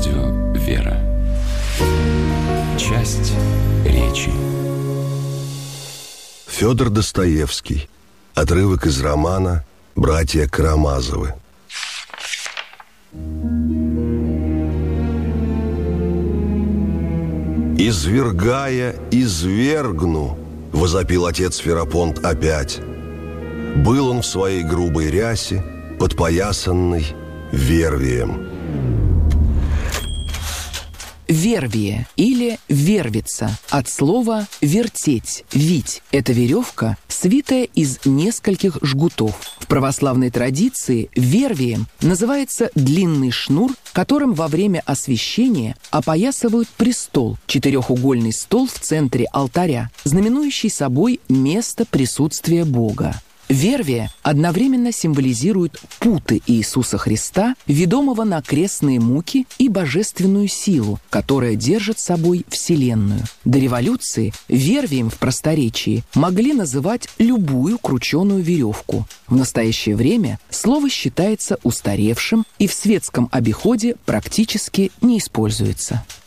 радио «Вера». Часть речи. Федор Достоевский. Отрывок из романа «Братья Карамазовы». «Извергая, извергну!» — возопил отец Ферапонт опять. Был он в своей грубой рясе, подпоясанный вервием. Вервие или вервица от слова «вертеть», «вить». Это веревка, свитая из нескольких жгутов. В православной традиции вервием называется длинный шнур, которым во время освящения опоясывают престол, четырехугольный стол в центре алтаря, знаменующий собой место присутствия Бога. Вервия одновременно символизирует путы Иисуса Христа, ведомого на крестные муки, и божественную силу, которая держит собой Вселенную. До революции вервием в просторечии могли называть любую крученую веревку. В настоящее время слово считается устаревшим и в светском обиходе практически не используется.